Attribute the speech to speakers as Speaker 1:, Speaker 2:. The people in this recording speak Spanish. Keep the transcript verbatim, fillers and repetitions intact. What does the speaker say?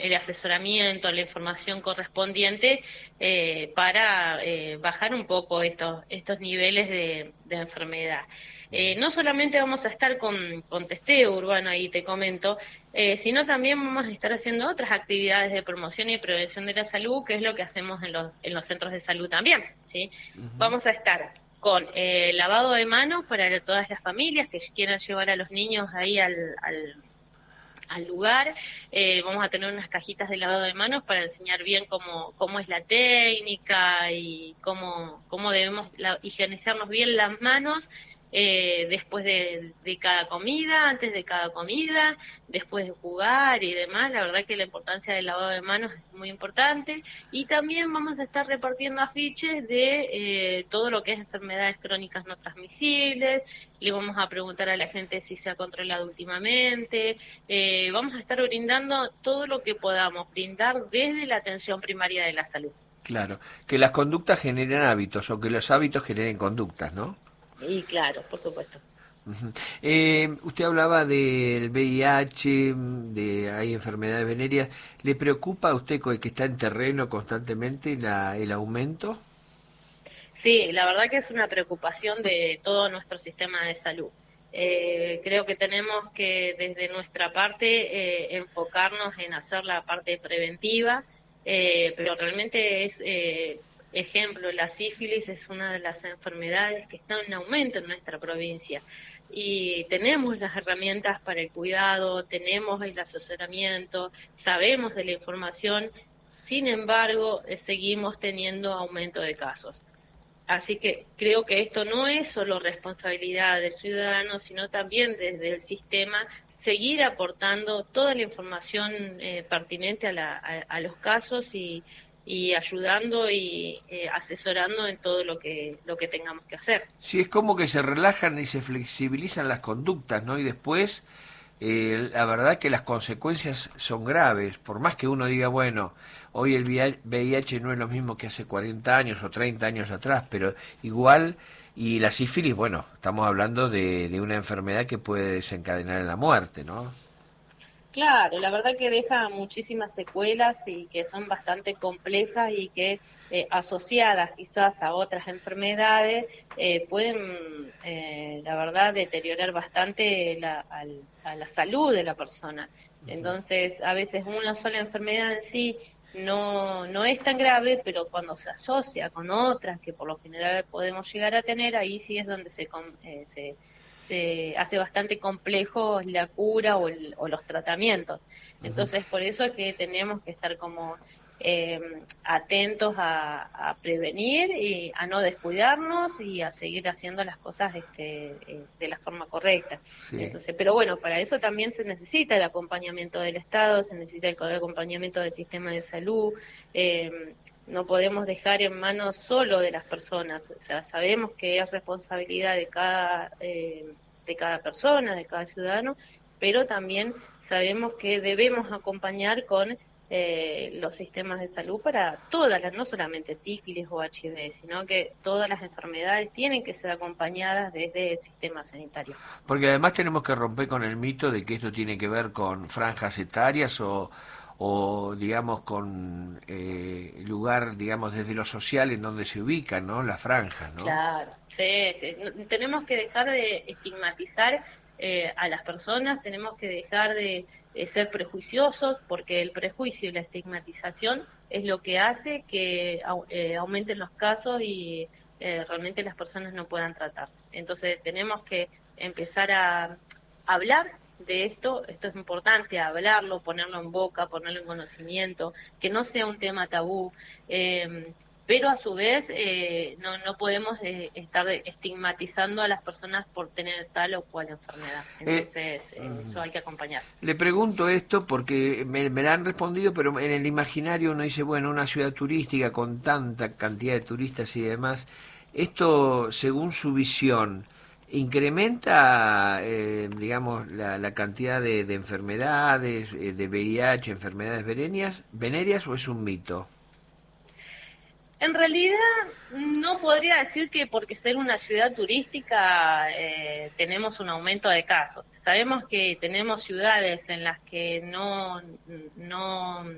Speaker 1: el asesoramiento, la información correspondiente eh, para eh, bajar un poco estos, estos niveles de, de enfermedad. Eh, no solamente vamos a estar con, con testeo urbano, ahí te comento, eh, sino también vamos a estar haciendo otras actividades de promoción y prevención de la salud, que es lo que hacemos en los, en los centros de salud también, ¿sí?
Speaker 2: Uh-huh.
Speaker 1: Vamos a estar con eh, lavado de manos para todas las familias que quieran llevar a los niños ahí al, al, al lugar. Eh, vamos a tener unas cajitas de lavado de manos para enseñar bien cómo, cómo es la técnica y cómo, cómo debemos la, higienizarnos bien las manos eh, después de, de cada comida, antes de cada comida, después de jugar y demás. La verdad que la importancia del lavado de manos es muy importante. Y también vamos a estar repartiendo afiches de eh, todo lo que es enfermedades crónicas no transmisibles. Le vamos a preguntar a la gente si se ha controlado últimamente. Eh, vamos a estar brindando todo lo que podamos brindar desde la atención primaria de la salud.
Speaker 2: Claro, que las conductas generen hábitos o que los hábitos generen conductas, ¿no?
Speaker 1: Y claro, por supuesto.
Speaker 2: Uh-huh. Eh, usted hablaba del V I H, de hay enfermedades venéreas. ¿Le preocupa a usted que está en terreno constantemente la, el aumento?
Speaker 1: Sí, la verdad que es una preocupación de todo nuestro sistema de salud. Eh, creo que tenemos que desde nuestra parte eh, enfocarnos en hacer la parte preventiva, eh, pero realmente es, eh, ejemplo, la sífilis es una de las enfermedades que está en aumento en nuestra provincia y tenemos las herramientas para el cuidado, tenemos el asesoramiento, sabemos de la información, sin embargo, eh, seguimos teniendo aumento de casos. Así que creo que esto no es solo responsabilidad del ciudadano, sino también desde el sistema seguir aportando toda la información eh, pertinente a, la, a, a los casos y, y ayudando y eh, asesorando en todo lo que lo que tengamos que hacer.
Speaker 2: Sí, es como que se relajan y se flexibilizan las conductas, ¿no? Y después, eh, la verdad que las consecuencias son graves. Por más que uno diga, bueno, hoy el V I H no es lo mismo que hace cuarenta años o treinta años atrás, pero igual, y la sífilis, bueno, estamos hablando de, de una enfermedad que puede desencadenar en la muerte, ¿no?
Speaker 1: Claro, la verdad que deja muchísimas secuelas y que son bastante complejas y que eh, asociadas quizás a otras enfermedades eh, pueden, eh, la verdad, deteriorar bastante la, al, a la salud de la persona. Entonces, a veces una sola enfermedad en sí no, no es tan grave, pero cuando se asocia con otras que por lo general podemos llegar a tener, ahí sí es donde se, eh, se se hace bastante complejo la cura o, el, o los tratamientos. Entonces, por eso es que tenemos que estar como eh, atentos a, a prevenir y a no descuidarnos y a seguir haciendo las cosas este, eh, de la forma correcta.
Speaker 2: Sí.
Speaker 1: Entonces, pero bueno, para eso también se necesita el acompañamiento del Estado, se necesita el acompañamiento del sistema de salud. Eh, no podemos dejar en manos solo de las personas, o sea, sabemos que es responsabilidad de cada, eh, de cada persona, de cada ciudadano, pero también sabemos que debemos acompañar con eh, los sistemas de salud para todas las, no solamente sífilis o H I V, sino que todas las enfermedades tienen que ser acompañadas desde el sistema sanitario.
Speaker 2: Porque además tenemos que romper con el mito de que esto tiene que ver con franjas etarias o o digamos con eh, lugar, digamos, desde lo social en donde se ubican, ¿no? Las franjas, ¿no?
Speaker 1: Claro, sí, sí. Tenemos que dejar de estigmatizar eh, a las personas, tenemos que dejar de, de ser prejuiciosos, porque el prejuicio y la estigmatización es lo que hace que eh, aumenten los casos y eh, realmente las personas no puedan tratarse. Entonces tenemos que empezar a hablar de esto, esto es importante, hablarlo, ponerlo en boca, ponerlo en conocimiento, que no sea un tema tabú, eh, pero a su vez eh, no, no podemos eh, estar estigmatizando a las personas por tener tal o cual enfermedad, entonces eh, uh-huh. eso hay que acompañar.
Speaker 2: Le pregunto esto porque me, me la han respondido, pero en el imaginario uno dice, bueno, una ciudad turística con tanta cantidad de turistas y demás, esto según su visión, ¿incrementa, eh, digamos, la, la cantidad de, de enfermedades, eh, de V I H, enfermedades venéreas, venéreas o es un mito?
Speaker 1: En realidad no podría decir que porque ser una ciudad turística eh, tenemos un aumento de casos. Sabemos que tenemos ciudades en las que no, no